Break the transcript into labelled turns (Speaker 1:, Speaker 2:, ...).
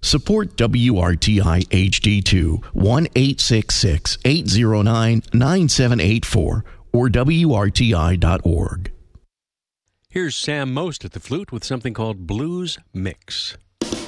Speaker 1: Support WRTI HD2 1-866-809-9784 or WRTI.org.
Speaker 2: Here's Sam Most at the flute with something called Blues Mix.